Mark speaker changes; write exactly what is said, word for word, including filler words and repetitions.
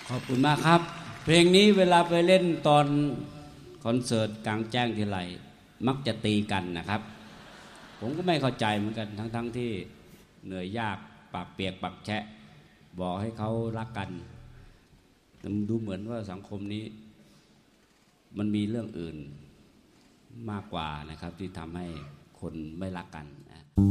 Speaker 1: ขอบคุณมากครับเพลงนี้เวลาไปเล่นตอนคอนเสิร์ตกลางแจ้งทีไรมักจะตีกันนะครับผมก็ไม่เข้าใจเหมือนกันทั้งๆ ท, ที่เหนื่อยยากปากเปียกปากแฉะบอกให้เขารักกันแต่ดูเหมือนว่าสังคมนี้มันมีเรื่องอื่นมากกว่านะครับที่ทำให้คนไม่รักกันนะ